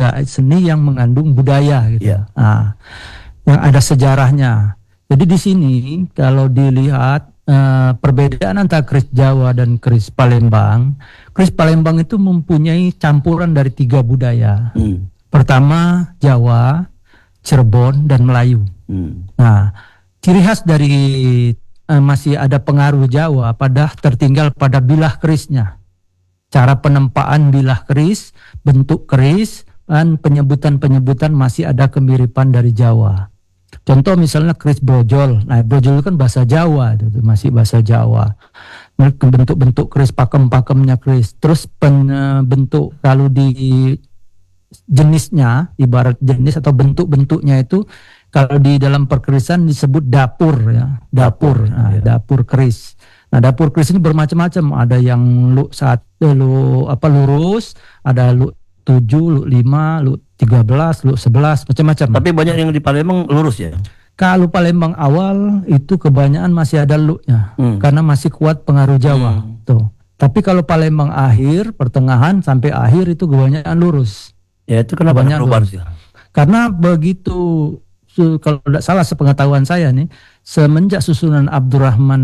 ada seni yang mengandung budaya gitu. Ya. Nah, yang ada sejarahnya. Jadi di sini kalau dilihat perbedaan antara keris Jawa dan keris Palembang itu mempunyai campuran dari 3 budaya. Pertama Jawa, Cirebon, dan Melayu. Nah, ciri khas dari masih ada pengaruh Jawa tertinggal pada bilah kerisnya. Cara penempaan bilah keris, bentuk keris, dan penyebutan-penyebutan masih ada kemiripan dari Jawa. Contoh misalnya keris brojol. Nah, brojol itu kan bahasa Jawa, itu masih bahasa Jawa. Bentuk-bentuk keris, pakem-pakemnya keris. Terus bentuk kalau di jenisnya, ibarat jenis atau bentuk-bentuknya itu kalau di dalam perkerisan disebut dapur ya, dapur. Nah, dapur keris. Nah, dapur keris ini bermacam-macam. Ada yang lurus, ada 7, 5, 13, 11, macam-macam. Tapi banyak yang di Palembang lurus ya? Kalau Palembang awal itu kebanyakan masih ada luknya, karena masih kuat pengaruh Jawa. Tuh. Tapi kalau Palembang akhir, pertengahan sampai akhir itu kebanyakan lurus. Ya itu kenapa perubahan sih? Karena begitu, kalau tidak salah sepengetahuan saya nih, semenjak susunan Abdurrahman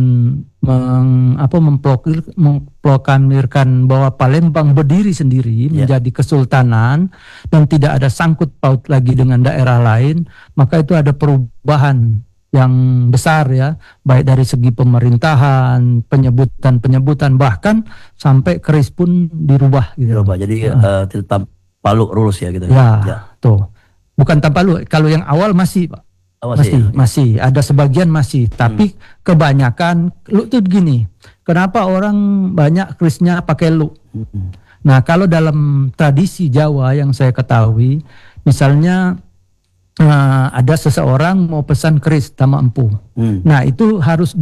memproklamirkan bahwa Palembang berdiri sendiri menjadi kesultanan dan tidak ada sangkut paut lagi dengan daerah lain, maka itu ada perubahan yang besar ya, baik dari segi pemerintahan, penyebutan, bahkan sampai keris pun dirubah gitu. Jadi tetap paluk lurus ya gitu. Ya. Tuh. Bukan tanpa lu, kalau yang awal masih Pak. Masih ada sebagian masih, tapi kebanyakan lu tuh gini. Kenapa orang banyak kerisnya pakai lu? Nah, kalau dalam tradisi Jawa yang saya ketahui, misalnya ada seseorang mau pesan keris sama empu. Nah, itu harus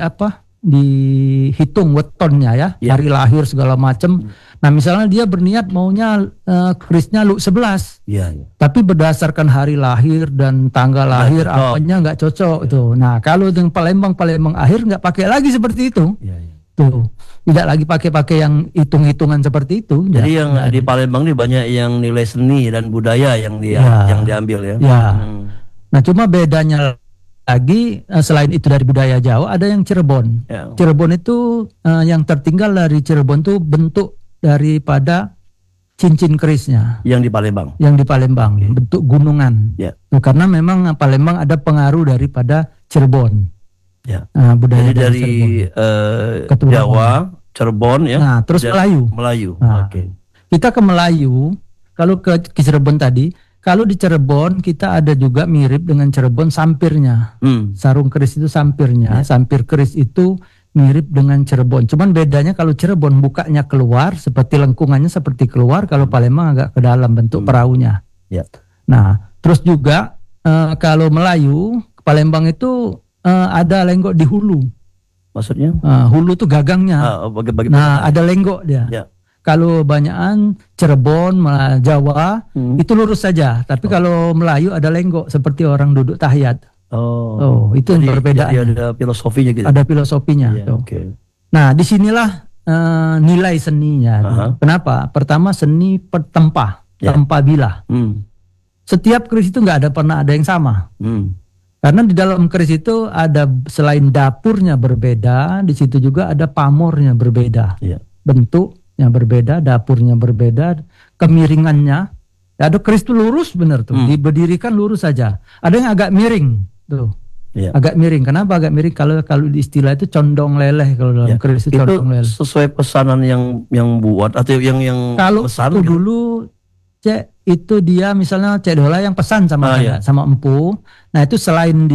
dihitung wetonnya ya, hari lahir segala macam. Nah, misalnya dia berniat maunya kerisnya lu 11. Tapi berdasarkan hari lahir dan tanggal lahir apanya nggak cocok itu. Nah, kalau yang Palembang akhir nggak pakai lagi seperti itu. Tuh. Tidak lagi pakai yang hitung-hitungan seperti itu. Jadi yang di Palembang ini banyak yang nilai seni dan budaya yang diambil ya. Nah, cuma bedanya lagi selain itu dari budaya Jawa ada yang Cirebon. Cirebon itu yang tertinggal dari Cirebon itu bentuk daripada cincin kerisnya. Yang di Palembang, bentuk gunungan. Karena memang Palembang ada pengaruh daripada Cirebon. Budaya dari Jawa, Cirebon ya. Nah, terus Melayu. Nah, kita ke Melayu, kalau ke Cirebon tadi, kalau di Cirebon kita ada juga mirip dengan Cirebon sampirnya. Sarung keris itu sampirnya, sampir keris itu mirip dengan Cirebon. Cuman bedanya kalau Cirebon bukanya keluar, seperti lengkungannya seperti keluar, kalau Palembang agak ke dalam bentuk perahunya. Nah, terus juga kalau Melayu, Palembang itu ada lenggok di hulu. Maksudnya? Hulu itu gagangnya. Ada lenggok dia. Kalau banyakan Cirebon, Jawa itu lurus saja. Tapi kalau Melayu ada lenggok seperti orang duduk tahiyat. Itu yang berbeda. Ada filosofinya gitu. Ada filosofinya. Nah, disinilah nilai seninya. Kenapa? Pertama seni tempah bilah. Setiap keris itu nggak pernah ada yang sama. Karena di dalam keris itu ada selain dapurnya berbeda, di situ juga ada pamornya berbeda. Bentuknya berbeda, dapurnya berbeda, kemiringannya. Ada keris itu lurus benar tuh, diberdirikan lurus saja. Ada yang agak miring tuh. Agak miring. Kenapa agak miring? Kalau di istilah itu condong leleh kalau dalam keris itu condong leleh. Sesuai pesanan yang buat atau yang kalau pesan itu dulu itu dia misalnya Cek Dola yang pesan sama sama empu. Nah, itu selain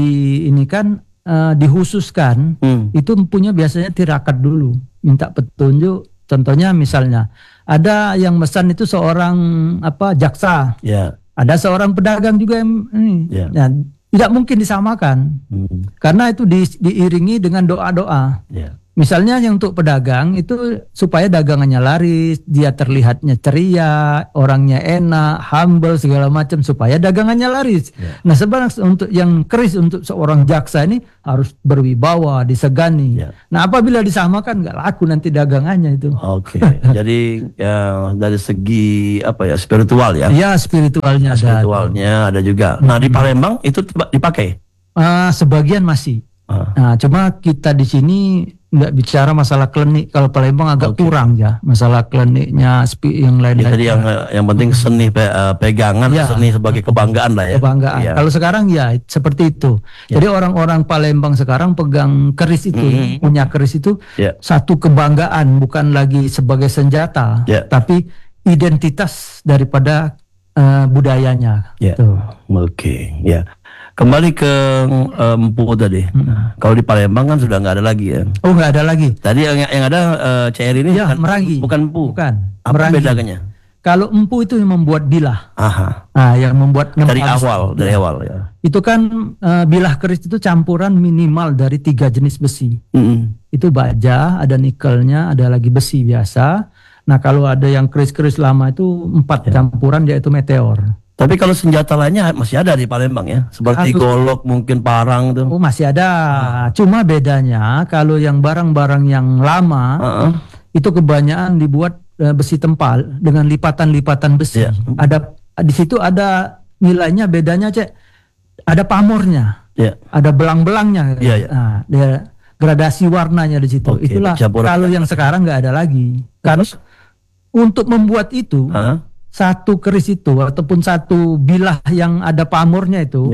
dihususkan, itu empunya biasanya tirakat dulu, minta petunjuk. Contohnya misalnya ada yang pesan itu seorang jaksa. Ada seorang pedagang juga yang Nah, tidak mungkin disamakan. Karena itu diiringi dengan doa-doa. Misalnya yang untuk pedagang itu supaya dagangannya laris, dia terlihatnya ceria, orangnya enak, humble segala macam supaya dagangannya laris. Nah, sebenarnya untuk yang keris untuk seorang jaksa ini harus berwibawa, disegani. Nah, apabila disamakan nggak laku nanti dagangannya itu. Oke. Jadi ya dari segi apa ya spiritual ya. Iya, spiritualnya Spiritualnya ada juga. Nah, di Palembang itu dipakai. Sebagian masih. Nah, cuma kita di sini nggak bicara masalah klinik. Kalau Palembang agak kurang ya masalah kliniknya, yang lain-lain. Jadi yang penting seni pegangan, seni sebagai kebanggaan lah ya. Kebanggaan. Kalau sekarang ya seperti itu. Jadi orang-orang Palembang sekarang pegang keris itu, punya keris itu satu kebanggaan, bukan lagi sebagai senjata, tapi identitas daripada budayanya. Oke. Kembali ke Empu tadi. Kalau di Palembang kan sudah nggak ada lagi ya. Oh, nggak ada lagi. Tadi yang ada CR ini Merangi. Bukan Empu. Bukan. Apa bedanya? Kalau Empu itu yang membuat bilah. Yang membuat dari awal ya. Itu kan bilah keris itu campuran minimal dari 3 jenis besi. Itu baja, ada nikelnya, ada lagi besi biasa. Nah, kalau ada yang keris-keris lama itu 4 campuran, yaitu meteor. Tapi kalau senjata lainnya masih ada di Palembang ya, seperti golok, mungkin parang tuh. Oh, masih ada. Cuma bedanya kalau yang barang-barang yang lama itu kebanyakan dibuat besi tempal dengan lipatan-lipatan besi. Ada di situ ada nilainya, bedanya ada pamornya, ada belang-belangnya. Nah, gradasi warnanya di situ. Itulah kalau yang sekarang nggak ada lagi. Karena untuk membuat itu satu keris itu ataupun satu bilah yang ada pamornya itu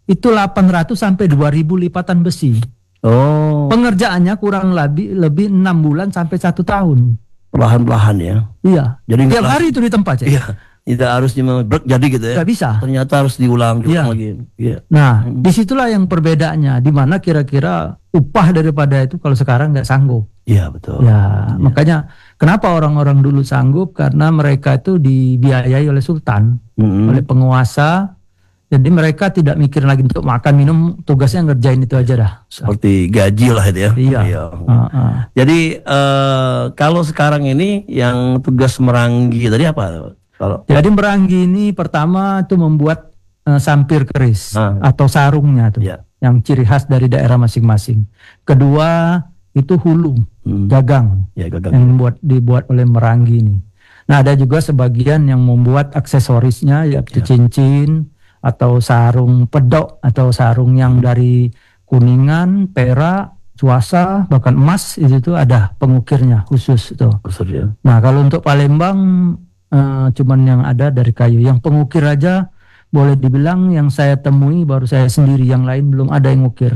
800 sampai 2000 lipatan besi. Pengerjaannya kurang lebih 6 bulan sampai 1 tahun. Perlahan-lahan ya. Iya. Jadi tiap hari itu di tempat tidak harus jadi gitu ya. Gak bisa. Ternyata harus diulang lagi. Nah, disitulah yang perbedaannya. Di mana kira-kira upah daripada itu kalau sekarang nggak sanggup. Iya, betul. Makanya kenapa orang-orang dulu sanggup, karena mereka itu dibiayai oleh sultan, oleh penguasa. Jadi mereka tidak mikir lagi untuk makan minum, tugasnya ngerjain itu aja dah. Seperti gaji lah itu ya. Iya. Jadi kalau sekarang ini yang tugas Merangi tadi apa? Jadi Merangi ini pertama itu membuat sampir keris atau sarungnya tuh, yang ciri khas dari daerah masing-masing. Kedua itu hulu, gagang, yang dibuat oleh Merangi ini. Nah, ada juga sebagian yang membuat aksesorisnya, yaitu cincin atau sarung pedok atau sarung yang dari kuningan, perak, cuasa, bahkan emas, itu ada pengukirnya khusus itu. Nah, kalau untuk Palembang cuman yang ada dari kayu. Yang pengukir aja boleh dibilang yang saya temui baru saya sendiri, yang lain belum ada yang ukir.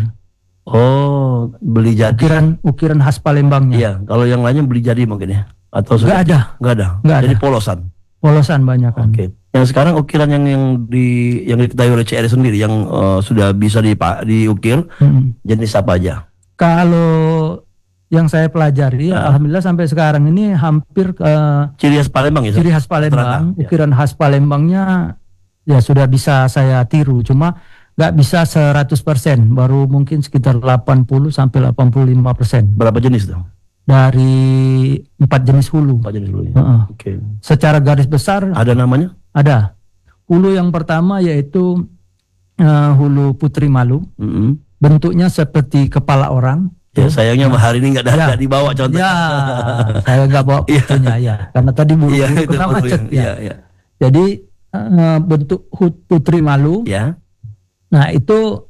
Beli jadi. Ukiran khas Palembangnya. Iya, kalau yang lainnya beli jadi mungkin ya. Atau nggak ada. Jadi polosan. Polosan banyak kan. Yang sekarang ukiran yang diketahui oleh CR sendiri yang sudah bisa diukir jenis apa aja? Kalau yang saya pelajari, alhamdulillah sampai sekarang ini hampir ciri khas Palembang ya. Ciri khas Palembang, ukiran khas Palembangnya ya sudah bisa saya tiru, cuma nggak bisa 100%, baru mungkin sekitar 80 sampai 85%. Berapa jenis tuh? Dari 4 jenis hulu. 4 jenis hulu. Ya. Secara garis besar ada namanya? Ada. Hulu yang pertama yaitu hulu Putri Malu. Bentuknya seperti kepala orang. Ya, sayangnya hari ini nggak dibawa contohnya. Saya nggak bawa fotonya ya, karena tadi buru-buru kena macet Jadi bentuk Putri Malu. Nah, itu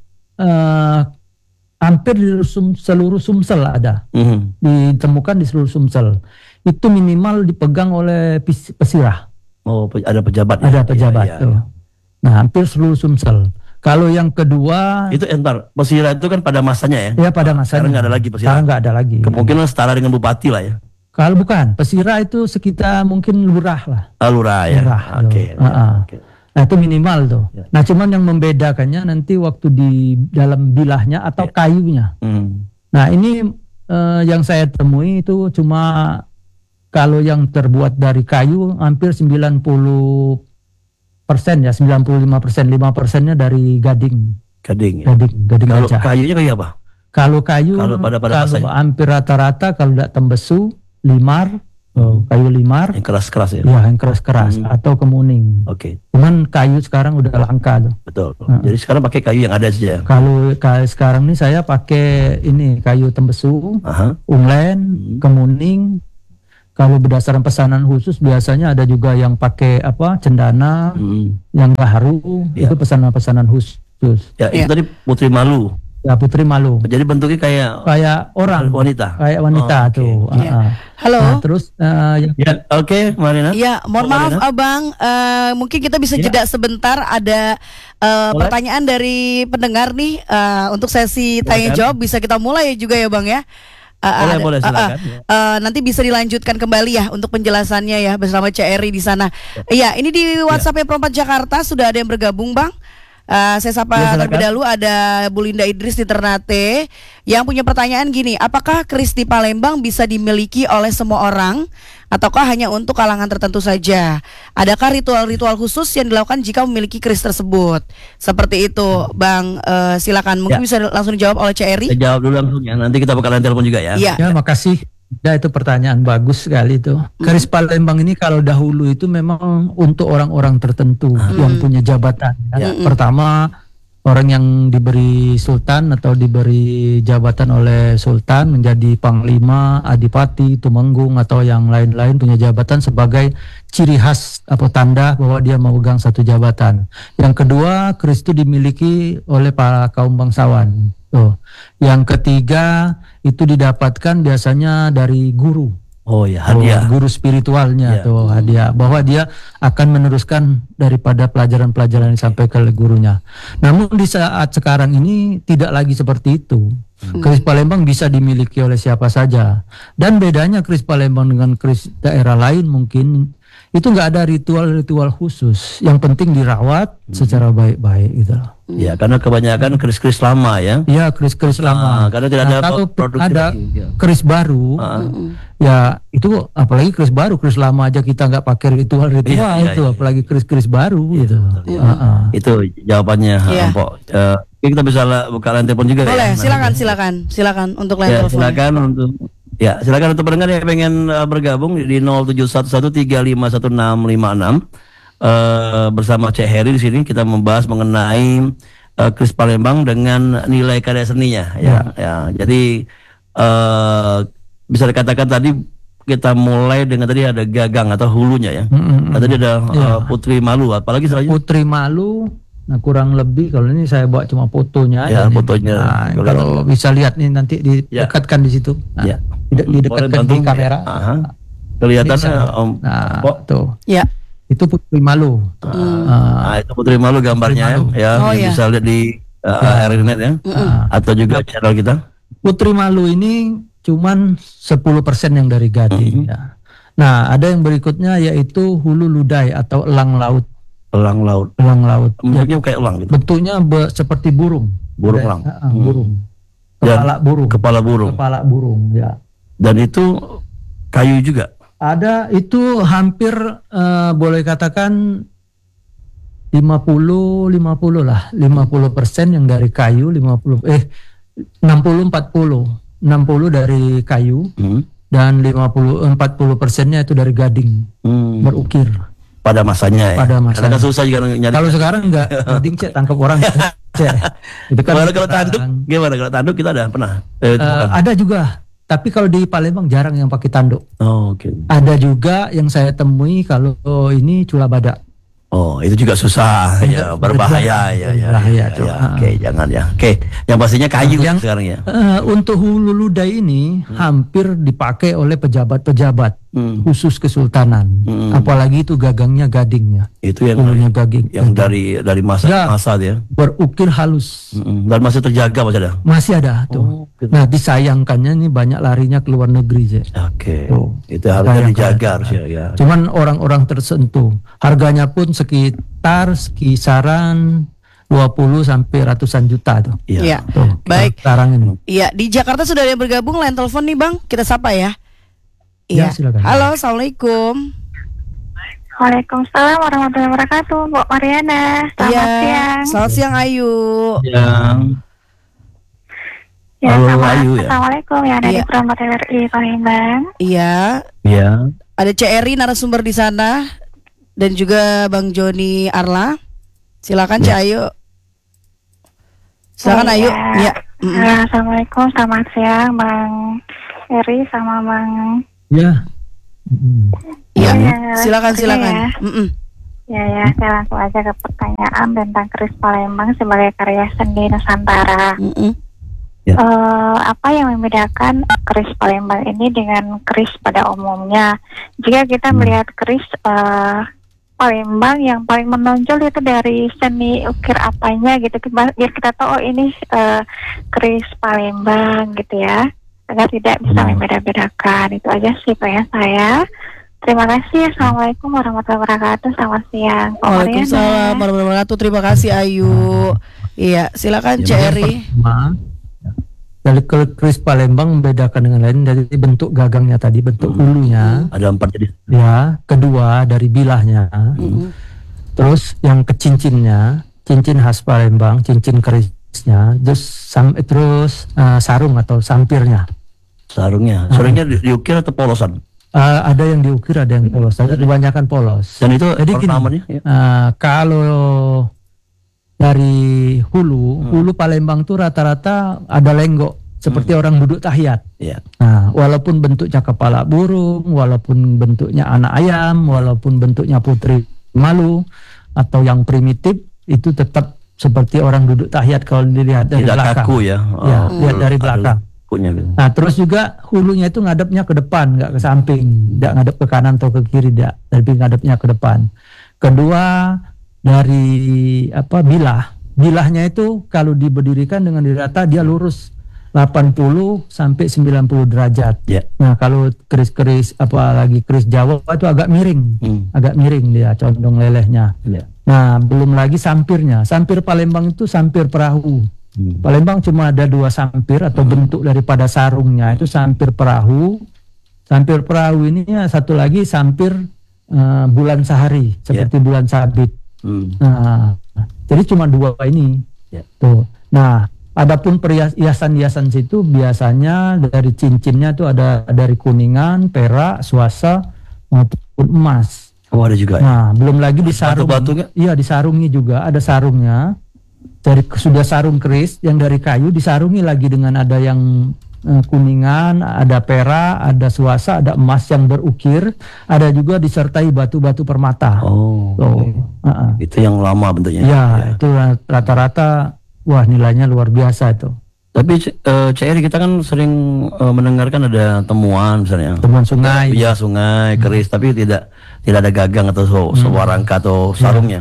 hampir di seluruh Sumsel ada. Ditemukan di seluruh Sumsel. Itu minimal dipegang oleh pesirah. Ada pejabat. Ada pejabat. Nah, hampir seluruh Sumsel. Kalau yang kedua itu pesirah itu kan pada masanya ya. Iya, pada masanya. Sekarang nggak ada lagi pesirah. Sekarang nggak ada lagi. Kemungkinan setara dengan bupati lah ya. Kalau bukan, pesirah itu sekitar mungkin lurah lah. Lurah ya. Oke. Nah, itu minimal tuh. Nah, cuman yang membedakannya nanti waktu di dalam bilahnya atau kayunya. Nah, ini yang saya temui itu cuma kalau yang terbuat dari kayu hampir 90% ya, 95%, 5%-nya dari gading. Gading ya. Gading Kalau gajah. kayunya kayak apa? Kalau kayu, Kalau pada hampir rata-rata kalau tidak tembesu, limar, kayu limar, yang keras-keras ya. Ya, yang keras-keras atau kemuning. Oke. Cuman kayu sekarang udah langka tuh. Betul. Jadi sekarang pakai kayu yang ada saja. Kalau sekarang ini saya pakai ini kayu tembesu, unglen, kemuning. Kalau berdasarkan pesanan khusus biasanya ada juga yang pakai cendana, yang baru, itu pesanan-pesanan khusus. Ya, itu tadi Putri Malu. Ya, Putri Malu. Jadi bentuknya kayak orang, wanita. Kayak wanita tuh. Halo. Nah, terus oke, Marina. Ya, mohon maaf Abang, mungkin kita bisa jeda sebentar. Ada pertanyaan dari pendengar nih untuk sesi tanya jawab. Bisa kita mulai juga ya Bang ya. Boleh silakan. Nanti bisa dilanjutkan kembali ya untuk penjelasannya ya bersama Cak Eri di sana. Iya, ini di WhatsApp Perempat Jakarta sudah ada yang bergabung Bang. Saya sapa terlebih dahulu, ada Bu Linda Idris di Ternate yang punya pertanyaan gini, apakah keris di Palembang bisa dimiliki oleh semua orang ataukah hanya untuk kalangan tertentu saja? Adakah ritual-ritual khusus yang dilakukan jika memiliki keris tersebut? Seperti itu Bang, silakan mungkin bisa langsung dijawab oleh Cak Eri. Saya jawab dulu langsung ya, nanti kita bakalan telepon juga ya. Ya, makasih. Ya, itu pertanyaan bagus sekali itu. Keris Palembang ini kalau dahulu itu memang untuk orang-orang tertentu yang punya jabatan. Pertama, orang yang diberi sultan atau diberi jabatan oleh sultan menjadi panglima, adipati, tumenggung atau yang lain-lain punya jabatan sebagai ciri khas atau tanda bahwa dia memegang satu jabatan. Yang kedua, keris itu dimiliki oleh para kaum bangsawan. Yang ketiga itu didapatkan biasanya dari guru. Hadiah. Guru spiritualnya hadiah, bahwa dia akan meneruskan daripada pelajaran-pelajaran yang disampaikan oleh gurunya. Namun di saat sekarang ini tidak lagi seperti itu. Keris Palembang bisa dimiliki oleh siapa saja. Dan bedanya keris Palembang dengan keris daerah lain mungkin itu nggak ada ritual-ritual khusus. Yang penting dirawat secara baik-baik gitu. Ya, karena kebanyakan keris-keris lama ya. Iya, keris-keris lama. Karena tidak ada kalau produksi ada keris baru, ya itu apalagi keris baru, keris lama aja kita nggak pakai ritual-ritual apalagi keris-keris baru gitu. Itu jawabannya, Mpok. Kita bisa buka line telepon juga. Boleh, ya. silakan untuk line telepon. Silakan untuk pendengar yang pengen bergabung di 0711351656. Bersama Cak Heri di sini kita membahas mengenai keris Palembang dengan nilai karya seninya ya. Jadi bisa dikatakan tadi kita mulai dengan tadi ada gagang atau hulunya ya. Tadi ada Putri Malu, apalagi selanjutnya Putri Malu. Nah, kurang lebih kalau ini saya bawa cuma fotonya ya, fotonya. Kalau bisa lihat nih nanti didekatkan di situ. Nah, didekatkan di kamera. Kelihatan tuh. Ya. Itu Putri Malu. Itu Putri Malu gambarnya bisa lihat di Airnet ya. Atau juga channel kita. Putri Malu ini cuman 10% yang dari gading ya. Nah, ada yang berikutnya yaitu hulu ludai atau elang laut. Elang laut. Bentuknya kayak elang gitu. Bentuknya seperti burung. Burung elang. Burung. Kepala burung ya. Dan itu kayu juga. Ada itu hampir boleh katakan 50 lah, 50% yang dari kayu, 60 dari kayu dan 40%-nya itu dari gading berukir. Pada masanya ya. Karena susah juga nyari. Kalau sekarang enggak, penting tangkap orang. Itu kan kalau tanduk gimana? Kalau tanduk kita ada pernah? Ada juga. Tapi kalau di Palembang jarang yang pakai tanduk. Oke. Ada juga yang saya temui kalau ini cula badak. Oh, itu juga susah ya, berbahaya ya. Oke, jangan ya. Oke, yang pastinya kayu yang sekarang ya. Untuk hulu ludai ini hampir dipakai oleh pejabat-pejabat khusus kesultanan. Apalagi itu gagangnya gadingnya. Itu yang hulunya gading. Yang dari masa dia. Berukir halus. Dan masih terjaga masih ada. Masih ada tuh. Gitu. Nah, disayangkannya nih banyak larinya ke luar negeri, Oke. Itu harusnya dijaga harusnya ya. Cuman orang-orang tersentuh. Harganya pun sekitar kisaran 20 sampai ratusan juta tuh. Iya. Baik. Sekarang ini. Iya, di Jakarta sudah ada yang bergabung line telepon nih, Bang. Kita sapa ya. Iya. Silakan. Halo, Assalamualaikum. Waalaikumsalam warahmatullahi wabarakatuh, Bu Mariana. Selamat siang. Selamat siang, Ayu. Ya, Halo Ayu ya. Assalamualaikum ya dari Iya. Perompak RRI Palembang. Iya, Iya. ada Ceri narasumber di sana dan juga Bang Joni Arla. Silakan Cik Ayu. Silakan Ayu. Ya. Assalamualaikum, selamat siang Bang Eri sama Bang. Ya. Mm. Iya. Ya, Silakan oke silakan. ya. Mm-mm. Ya, saya langsung aja ke pertanyaan tentang keris Palembang sebagai karya seni Nusantara. Mm-mm. Apa yang membedakan keris Palembang ini dengan keris pada umumnya? Jika kita melihat keris Palembang yang paling menonjol itu dari seni ukir apanya gitu, biar kita tahu oh ini keris Palembang gitu ya, agar tidak bisa membeda-bedakan. Itu aja sih pengen saya. Terima kasih. Assalamualaikum warahmatullahi wabarakatuh. Selamat siang. Pak Waalaikumsalam Mariana. warahmatullahi wabarakatuh. Terima kasih Ayu. Iya, silakan Yang Ceri. pertama, dari keris Palembang membedakan dengan lain dari bentuk gagangnya tadi, bentuk hulunya. Ada 4 jenis. Ya, kedua dari bilahnya. Mm-mm. Terus yang ke cincinnya, cincin khas Palembang, cincin kerisnya, terus sarung atau sampirnya. Sarungnya. Sarungnya diukir atau polosan? Ada yang diukir, ada yang polos. Tapi kebanyakan polos. Dan itu Jadi gini, ornamennya ya. kalau dari hulu Palembang tuh rata-rata ada lenggok seperti orang duduk tahiyat. Iya. Nah, walaupun bentuknya kepala burung, walaupun bentuknya anak ayam, walaupun bentuknya putri malu atau yang primitif, itu tetap seperti orang duduk tahiyat kalau dilihat dari Tidak belakang. kaku ya. Ya, lihat dari ada belakang. kakunya gitu. Nah, terus juga hulunya itu ngadepnya ke depan, nggak ke samping, nggak ngadep ke kanan atau ke kiri, tidak, tapi ngadepnya ke depan. Kedua, dari bilahnya itu kalau diberdirikan dengan dirata dia lurus 80 sampai 90 derajat. Ya. Nah, kalau keris-keris apalagi keris Jawa itu agak miring. Agak miring dia condong lelehnya. Ya. Nah, belum lagi sampirnya. Sampir Palembang itu sampir perahu. Palembang cuma ada 2 sampir atau bentuk daripada sarungnya itu sampir perahu. Sampir perahu ini satu lagi sampir bulan sehari seperti bulan sabit. Nah, jadi cuma 2 ini. Ya. Tuh. Nah, adapun hiasan-hiasan situ biasanya dari cincinnya itu ada dari kuningan, perak, suasa maupun emas. Oh, ada juga ya. Nah, belum lagi di sarung. Batu-batunya? Iya, disarungi juga, ada sarungnya. Sudah sarung keris yang dari kayu disarungi lagi dengan ada yang kuningan, ada perak, ada suasa, ada emas yang berukir, ada juga disertai batu-batu permata. Oh. Itu yang lama bentuknya. Ya, itu rata-rata wah nilainya luar biasa itu. Tapi CR kita kan sering mendengarkan ada temuan misalnya. Temuan sungai. Iya, sungai, keris, tapi tidak ada gagang atau sewarangka atau sarungnya.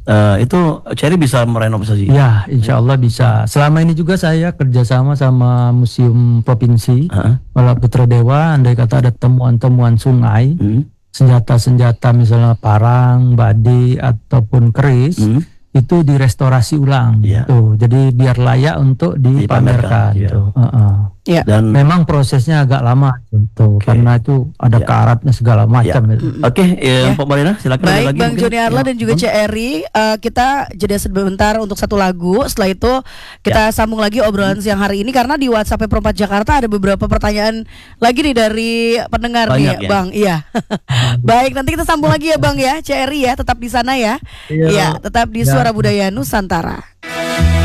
Itu Cherry bisa merenovasi. Ya, insya Allah bisa. Selama ini juga saya kerjasama sama Museum Provinsi Wala Putra Dewa. Andai kata ada temuan-temuan sungai, senjata-senjata misalnya parang, badi ataupun keris, itu direstorasi ulang. Tuh, jadi biar layak untuk dipamerkan. Tuh. Ya. Dan memang prosesnya agak lama gitu, karena itu ada karatnya segala macam. Oke, Pak Marina silakan. Baik, lagi Bang mungkin. Joni Arla dan juga Cik Eri, kita jeda sebentar untuk satu lagu. Setelah itu kita sambung lagi obrolan siang hari ini karena di WhatsApp Perempat Jakarta ada beberapa pertanyaan lagi nih dari pendengar nih, Bang. Iya. Baik, nanti kita sambung lagi ya, Bang ya, Cik Eri ya, tetap di sana ya. Iya, tetap di Suara Budaya Nusantara.